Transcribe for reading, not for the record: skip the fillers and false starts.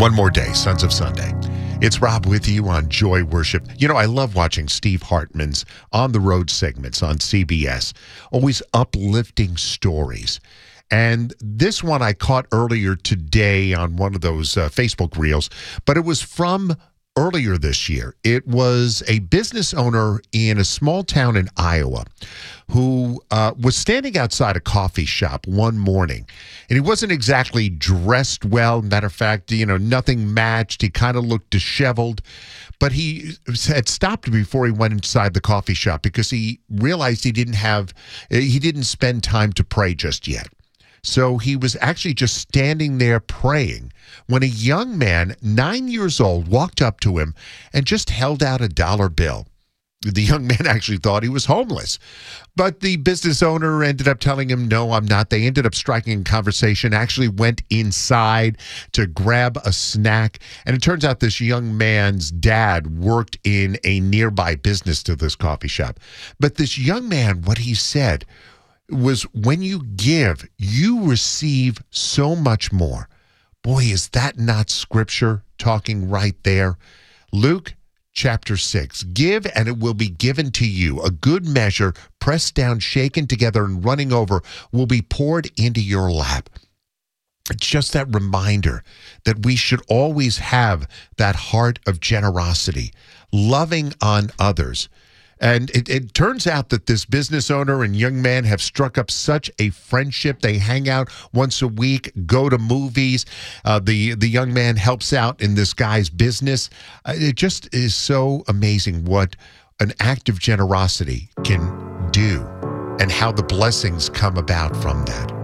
One more day, Sons of Sunday. It's Rob with you on Joy Worship. You know, I love watching Steve Hartman's On the Road segments on CBS. Always uplifting stories. And this one I caught earlier today on one of those Facebook reels, but it was from earlier this year. It was a business owner in a small town in Iowa who was standing outside a coffee shop one morning, and he wasn't exactly dressed well. Matter of fact, nothing matched. He kind of looked disheveled, but he had stopped before he went inside the coffee shop because he realized he didn't spend time to pray just yet. So he was actually just standing there praying when a young man, 9 years old, walked up to him and just held out a dollar bill. The young man actually thought he was homeless, but the business owner ended up telling him, "No, I'm not." They ended up striking a conversation, actually went inside to grab a snack. And it turns out this young man's dad worked in a nearby business to this coffee shop. But this young man, what he said was, when you give, you receive so much more. Boy, is that not scripture talking right there? Luke chapter 6, give and it will be given to you. A good measure, pressed down, shaken together, and running over will be poured into your lap. It's just that reminder that we should always have that heart of generosity, loving on others. And it turns out that this business owner and young man have struck up such a friendship. They hang out once a week, go to movies. The young man helps out in this guy's business. It just is so amazing what an act of generosity can do and how the blessings come about from that.